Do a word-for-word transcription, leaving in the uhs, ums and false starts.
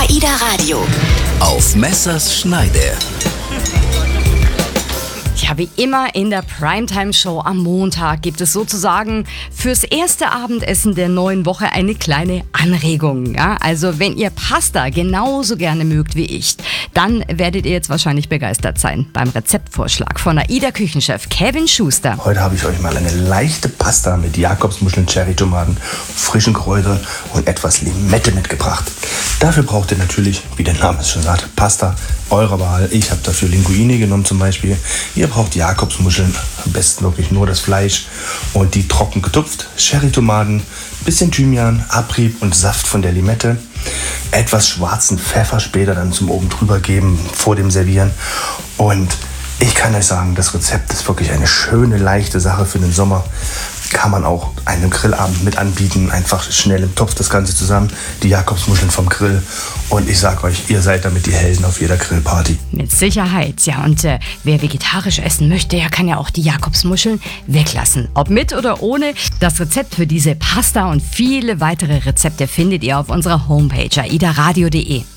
AIDA Radio. Auf Messers Schneide. Ja, wie immer in der Primetime-Show am Montag gibt es sozusagen fürs erste Abendessen der neuen Woche eine kleine Anregung. Ja? Also wenn ihr Pasta genauso gerne mögt wie ich, dann werdet ihr jetzt wahrscheinlich begeistert sein beim Rezeptvorschlag von AIDA-Küchenchef Kevin Schuster. Heute habe ich euch mal eine leichte Pasta mit Jakobsmuscheln, Cherrytomaten, frischen Kräutern und etwas Limette mitgebracht. Dafür braucht ihr natürlich, wie der Name es schon sagt, Pasta eurer Wahl. Ich habe dafür Linguine genommen zum Beispiel. Ihr braucht Jakobsmuscheln, am besten wirklich nur das Fleisch und die trocken getupft, Cherrytomaten, bisschen Thymian, Abrieb und Saft von der Limette, etwas schwarzen Pfeffer später dann zum oben drüber geben vor dem Servieren. Und ich kann euch sagen, das Rezept ist wirklich eine schöne, leichte Sache für den Sommer. Kann man auch einen Grillabend mit anbieten, einfach schnell im Topf das Ganze zusammen, die Jakobsmuscheln vom Grill. Und ich sag euch, ihr seid damit die Helden auf jeder Grillparty. Mit Sicherheit, ja. Und äh, wer vegetarisch essen möchte, der kann ja auch die Jakobsmuscheln weglassen. Ob mit oder ohne, das Rezept für diese Pasta und viele weitere Rezepte findet ihr auf unserer Homepage aidaradio punkt de.